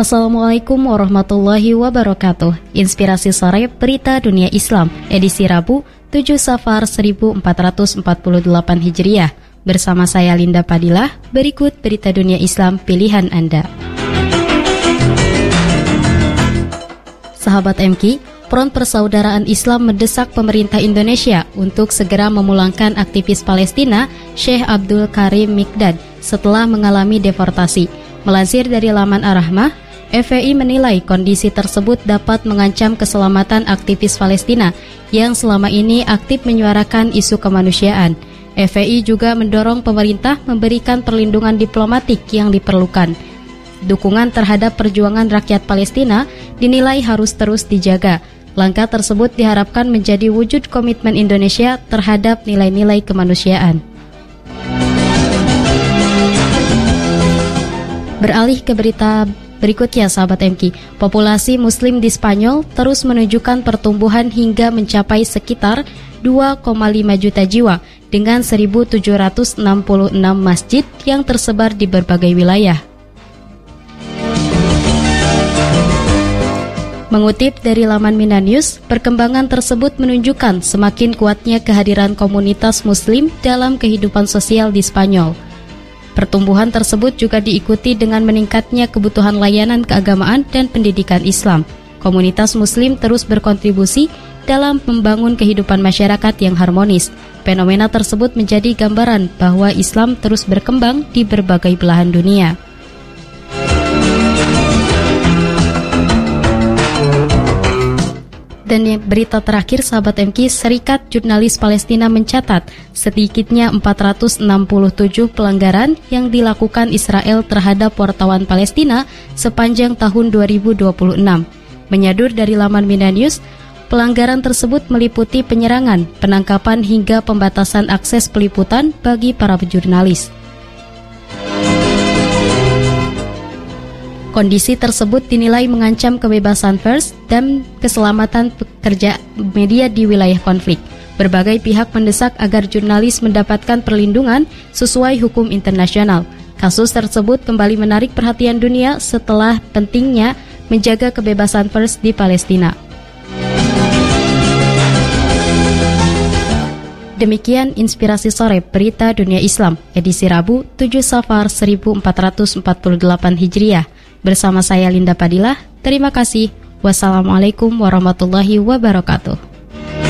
Assalamualaikum warahmatullahi wabarakatuh. Inspirasi sore berita dunia Islam, edisi Rabu 7 Safar 1448 Hijriah. Bersama saya Linda Padilah, berikut berita dunia Islam pilihan Anda. Sahabat MQ, Front Persaudaraan Islam mendesak pemerintah Indonesia untuk segera memulangkan aktivis Palestina Syekh Abdul Karim Miqdad setelah mengalami deportasi. Melansir dari laman Ar-Rahmah, FPI menilai kondisi tersebut dapat mengancam keselamatan aktivis Palestina yang selama ini aktif menyuarakan isu kemanusiaan. FPI juga mendorong pemerintah memberikan perlindungan diplomatik yang diperlukan. Dukungan terhadap perjuangan rakyat Palestina dinilai harus terus dijaga. Langkah tersebut diharapkan menjadi wujud komitmen Indonesia terhadap nilai-nilai kemanusiaan. Beralih ke berita berikutnya, sahabat MQ. Populasi Muslim di Spanyol terus menunjukkan pertumbuhan hingga mencapai sekitar 2,5 juta jiwa dengan 1.766 masjid yang tersebar di berbagai wilayah. Mengutip dari laman Mina News, perkembangan tersebut menunjukkan semakin kuatnya kehadiran komunitas Muslim dalam kehidupan sosial di Spanyol. Pertumbuhan tersebut juga diikuti dengan meningkatnya kebutuhan layanan keagamaan dan pendidikan Islam. Komunitas Muslim terus berkontribusi dalam membangun kehidupan masyarakat yang harmonis. Fenomena tersebut menjadi gambaran bahwa Islam terus berkembang di berbagai belahan dunia. Dan berita terakhir, sahabat MQ, Serikat Jurnalis Palestina mencatat sedikitnya 467 pelanggaran yang dilakukan Israel terhadap wartawan Palestina sepanjang tahun 2026. Menyadur dari laman Mina News, pelanggaran tersebut meliputi penyerangan, penangkapan hingga pembatasan akses peliputan bagi para jurnalis. Kondisi tersebut dinilai mengancam kebebasan pers dan keselamatan pekerja media di wilayah konflik. Berbagai pihak mendesak agar jurnalis mendapatkan perlindungan sesuai hukum internasional. Kasus tersebut kembali menarik perhatian dunia setelah pentingnya menjaga kebebasan pers di Palestina. Demikian Inspirasi Sore Berita Dunia Islam, edisi Rabu 7 Safar 1448 Hijriah. Bersama saya Linda Padilah, terima kasih. Wassalamualaikum warahmatullahi wabarakatuh.